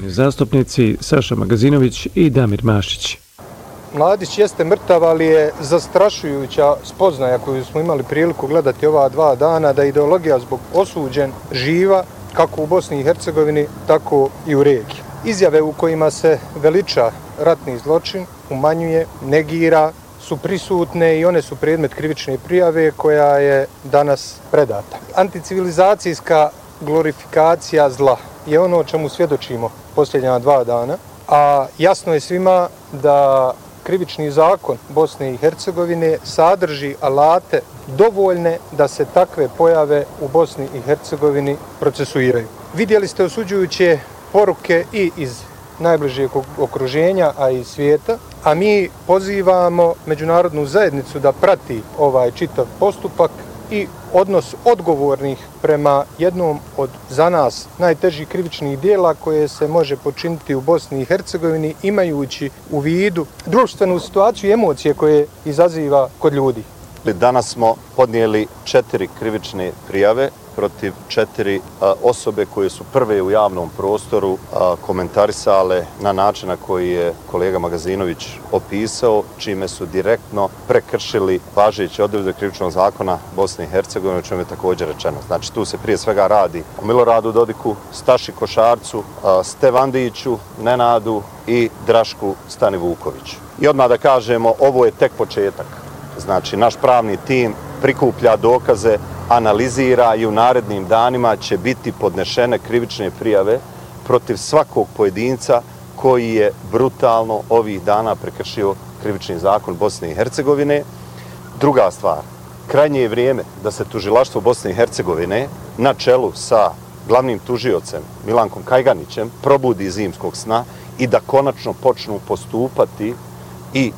narodni zastupnici Saša Magazinović i Damir Mašić. Mladić jeste mrtav, ali je zastrašujuća spoznaja koju smo imali priliku gledati ova 2 dana, da je ideologija zbog osuđen živa kako u Bosni i Hercegovini, tako i u regiji. Izjave u kojima se veliča ratni zločin, umanjuje, negira, su prisutne i one su predmet krivične prijave koja je danas predata. Anticivilizacijska glorifikacija zla je ono o čemu svjedočimo posljednja 2 dana, a jasno je svima da krivični zakon Bosne i Hercegovine sadrži alate dovoljne da se takve pojave u Bosni i Hercegovini procesuiraju. Vidjeli ste osuđujuće poruke i iz najbližeg okruženja, a i svijeta, a mi pozivamo međunarodnu zajednicu da prati ovaj čitav postupak i odnos odgovornih prema jednom od za nas najtežih krivičnih dijela koje se može počiniti u Bosni i Hercegovini, imajući u vidu društvenu situaciju i emocije koje izaziva kod ljudi. Danas smo podnijeli 4 krivične prijave protiv 4 osobe koje su prve u javnom prostoru komentarisale na način na koji je kolega Magazinović opisao, čime su direktno prekršili važeće odredbe krivičnog zakona Bosne i Hercegovine, o čemu je također rečeno. Znači, tu se prije svega radi o Miloradu Dodiku, Staši Košarcu, Stevandiću, Nenadu i Drašku Stanivukoviću. I odmah da kažemo, ovo je tek početak. Znači, naš pravni tim prikuplja dokaze, analizira i u narednim danima će biti podnešene krivične prijave protiv svakog pojedinca koji je brutalno ovih dana prekršio krivični zakon Bosne i Hercegovine. Druga stvar, krajnje je vrijeme da se tužilaštvo Bosne i Hercegovine na čelu sa glavnim tužiocem Milankom Kajganićem probudi iz zimskog sna i da konačno počnu postupati i